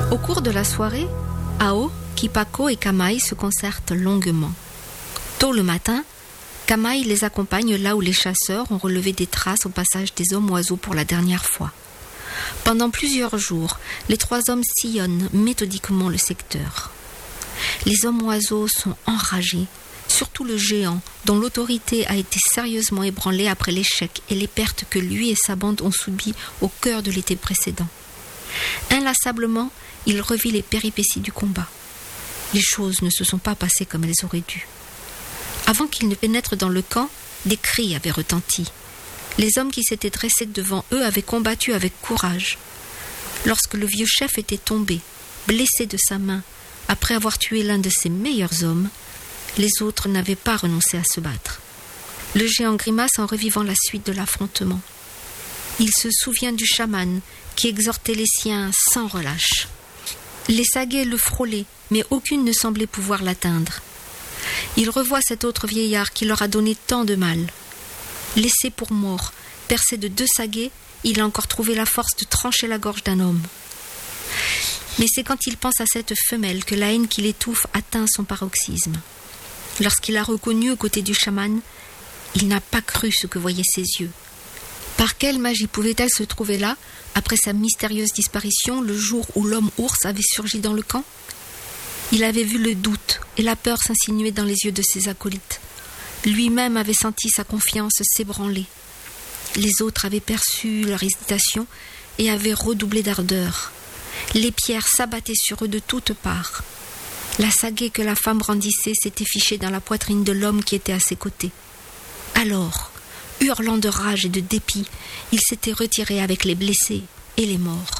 Au cours de la soirée, Ao, Kipako et Kamaï se concertent longuement. Tôt le matin, Kamaï les accompagne là où les chasseurs ont relevé des traces au passage des hommes-oiseaux pour la dernière fois. Pendant plusieurs jours, les trois hommes sillonnent méthodiquement le secteur. Les hommes-oiseaux sont enragés, surtout le géant, dont l'autorité a été sérieusement ébranlée après l'échec et les pertes que lui et sa bande ont subies au cœur de l'été précédent. Inlassablement, il revit les péripéties du combat. Les choses ne se sont pas passées comme elles auraient dû. Avant qu'il ne pénètre dans le camp, des cris avaient retenti. Les hommes qui s'étaient dressés devant eux avaient combattu avec courage. Lorsque le vieux chef était tombé, blessé de sa main, après avoir tué l'un de ses meilleurs hommes, les autres n'avaient pas renoncé à se battre. Le géant grimace en revivant la suite de l'affrontement. Il se souvient du chaman qui exhortait les siens sans relâche. Les saguets le frôlaient, mais aucune ne semblait pouvoir l'atteindre. Il revoit cet autre vieillard qui leur a donné tant de mal. Laissé pour mort, percé de 2 saguets, il a encore trouvé la force de trancher la gorge d'un homme. Mais c'est quand il pense à cette femelle que la haine qui l'étouffe atteint son paroxysme. Lorsqu'il l'a reconnue aux côtés du chaman, il n'a pas cru ce que voyaient ses yeux. Par quelle magie pouvait-elle se trouver là, après sa mystérieuse disparition, le jour où l'homme-ours avait surgi dans le camp ? Il avait vu le doute et la peur s'insinuer dans les yeux de ses acolytes. Lui-même avait senti sa confiance s'ébranler. Les autres avaient perçu leur hésitation et avaient redoublé d'ardeur. Les pierres s'abattaient sur eux de toutes parts. La sagaie que la femme brandissait s'était fichée dans la poitrine de l'homme qui était à ses côtés. Alors, hurlant de rage et de dépit, il s'était retiré avec les blessés et les morts.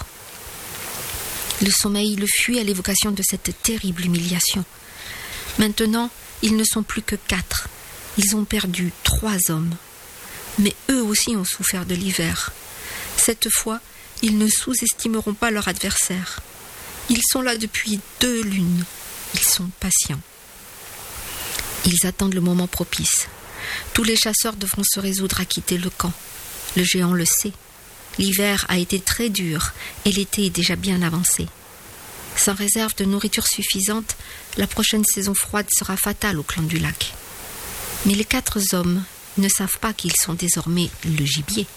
Le sommeil le fuit à l'évocation de cette terrible humiliation. Maintenant, ils ne sont plus que 4. Ils ont perdu 3 hommes. Mais eux aussi ont souffert de l'hiver. Cette fois, ils ne sous-estimeront pas leur adversaire. Ils sont là depuis 2 lunes. Ils sont patients. Ils attendent le moment propice. Tous les chasseurs devront se résoudre à quitter le camp. Le géant le sait. L'hiver a été très dur et l'été est déjà bien avancé. Sans réserve de nourriture suffisante, la prochaine saison froide sera fatale au clan du lac. Mais les 4 hommes ne savent pas qu'ils sont désormais le gibier.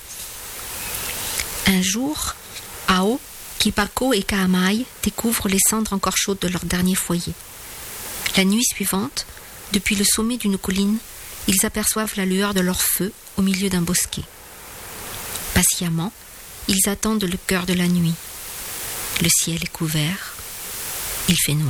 Un jour, Ao, Kipako et Kamaï découvrent les cendres encore chaudes de leur dernier foyer. La nuit suivante, depuis le sommet d'une colline, ils aperçoivent la lueur de leur feu au milieu d'un bosquet. Patiemment, ils attendent le cœur de la nuit. Le ciel est couvert, il fait noir.